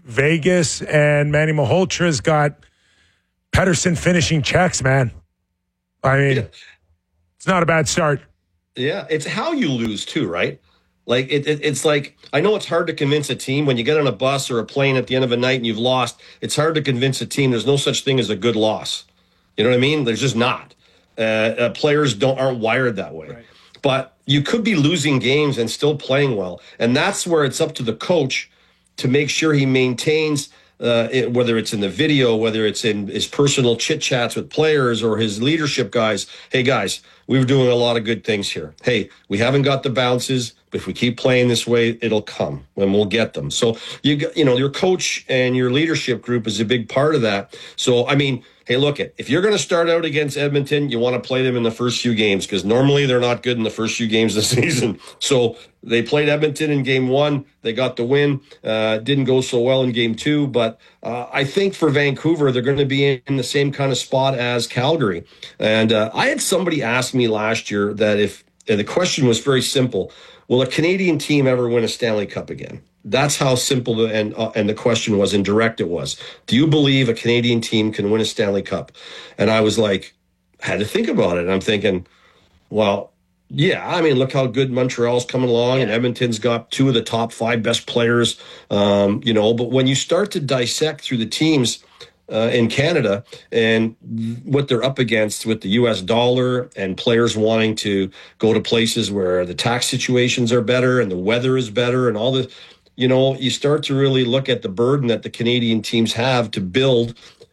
Vegas, and Manny Malhotra's got Pettersson finishing checks, man. I mean, It's not a bad start. Yeah, it's how you lose too, right? Like it's like, I know it's hard to convince a team when you get on a bus or a plane at the end of a night and you've lost. It's hard to convince a team there's no such thing as a good loss. You know what I mean? There's just not. Players aren't wired that way. Right. But you could be losing games and still playing well, and that's where it's up to the coach to make sure he maintains. Whether it's in the video, whether it's in his personal chit chats with players or his leadership guys. Hey guys, we're doing a lot of good things here. Hey, we haven't got the bounces, but if we keep playing this way, it'll come and we'll get them. So your coach and your leadership group is a big part of that. So I mean, hey, look, if you're going to start out against Edmonton, you want to play them in the first few games because normally they're not good in the first few games of the season. So they played Edmonton in game 1. They got the win. Didn't go so well in game 2. But I think for Vancouver, they're going to be in the same kind of spot as Calgary. And I had somebody ask me last year that the question was very simple. Will a Canadian team ever win a Stanley Cup again? That's how simple and the question was and direct it was. Do you believe a Canadian team can win a Stanley Cup? And I was like, had to think about it. And I'm thinking, well, yeah, I mean, look how good Montreal's coming along, and Edmonton's got 2 of the top 5 best players, but when you start to dissect through the teams in Canada and what they're up against with the U.S. dollar and players wanting to go to places where the tax situations are better and the weather is better and all this, you start to really look at the burden that the Canadian teams have to build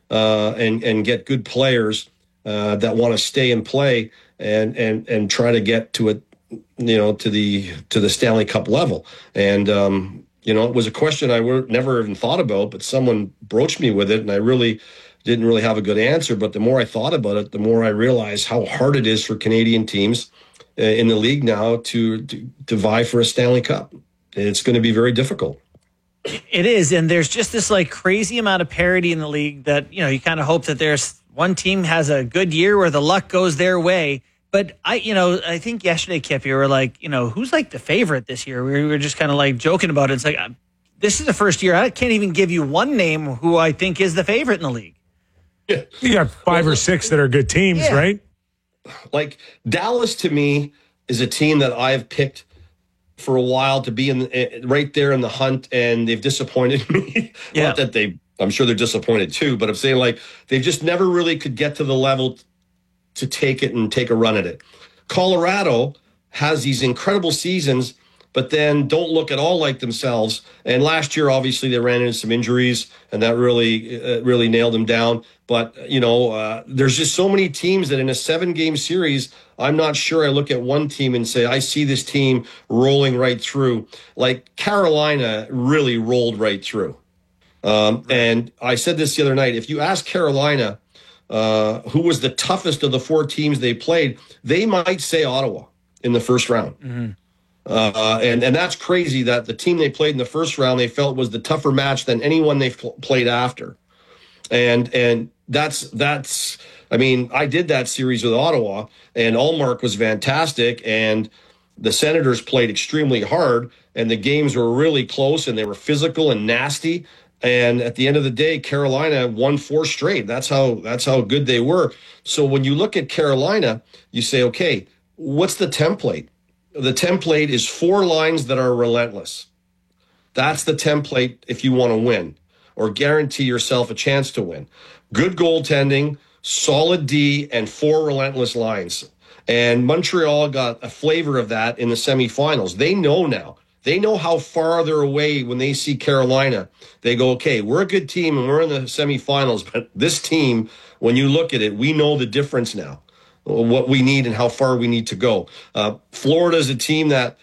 and get good players that want to stay and play and try to get to it, to the Stanley Cup level. And, it was a question I never even thought about, but someone broached me with it, and I really didn't really have a good answer. But the more I thought about it, the more I realized how hard it is for Canadian teams in the league now to vie for a Stanley Cup. It's going to be very difficult. It is, and there's just this crazy amount of parity in the league that you kind of hope that there's one team has a good year where the luck goes their way. But I think yesterday, Kip, you were like, who's the favorite this year? We were just kind of joking about it. It's like, this is the first year I can't even give you one name who I think is the favorite in the league. Yeah, you got 5 or 6 that are good teams, right? Like Dallas to me is a team that I've picked for a while to be right there in the hunt, and they've disappointed me. Yeah. Not that I'm sure they're disappointed too, but I'm saying they just never really could get to the level to take it and take a run at it. Colorado has these incredible seasons, but then don't look at all like themselves. And last year, obviously, they ran into some injuries, and that really nailed them down. But, there's just so many teams that in a 7-game series, I'm not sure I look at one team and say, I see this team rolling right through. Like Carolina really rolled right through. And I said this the other night, if you ask Carolina, who was the toughest of the 4 teams they played, they might say Ottawa in the first round. Mm-hmm. And that's crazy that the team they played in the first round they felt was the tougher match than anyone they've played after. And that's I mean, I did that series with Ottawa, and Ullmark was fantastic, and the Senators played extremely hard, and the games were really close, and they were physical and nasty. And at the end of the day, Carolina won 4 straight. That's how good they were. So when you look at Carolina, you say, okay, what's the template? The template is 4 lines that are relentless. That's the template if you want to win or guarantee yourself a chance to win. Good goaltending, solid D, and 4 relentless lines. And Montreal got a flavor of that in the semifinals. They know now. They know how far they're away when they see Carolina. They go, okay, we're a good team and we're in the semifinals, but this team, when you look at it, we know the difference now, what we need and how far we need to go. Florida is a team that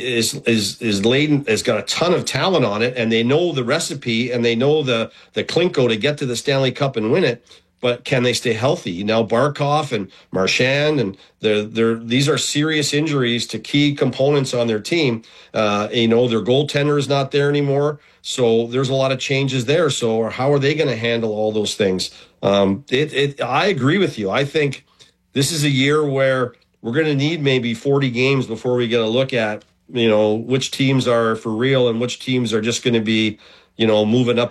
is laden, has got a ton of talent on it, and they know the recipe and they know the Klinko to get to the Stanley Cup and win it. But can they stay healthy? Now Barkov and Marchand, and these are serious injuries to key components on their team. Their goaltender is not there anymore, so there's a lot of changes there. So how are they going to handle all those things? I agree with you. I think this is a year where we're going to need maybe 40 games before we get a look at which teams are for real and which teams are just going to be moving up